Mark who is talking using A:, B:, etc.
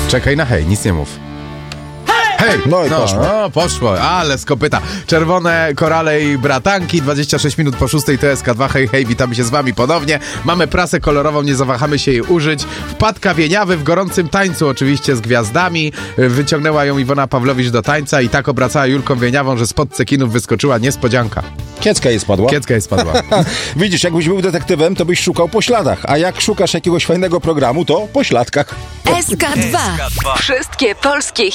A: Czekaj na hej, nic nie mów. Hej!
B: No i poszło.
A: No, poszło, ale z kopyta. Czerwone korale i bratanki, 26 minut po 6 to SK2. Hej, hej, witamy się z wami ponownie. Mamy prasę kolorową, nie zawahamy się jej użyć. Wpadka Wieniawy w gorącym tańcu, oczywiście z gwiazdami. Wyciągnęła ją Iwona Pawlowicz do tańca i tak obracała Julką Wieniawą, że spod cekinów wyskoczyła niespodzianka.
B: Kiecka jej spadła.
A: Kiecka jej spadła.
B: Widzisz, jakbyś był detektywem, to byś szukał po śladach, a jak szukasz jakiegoś fajnego programu, to po śladkach.
C: SK2. Wszystkie polskie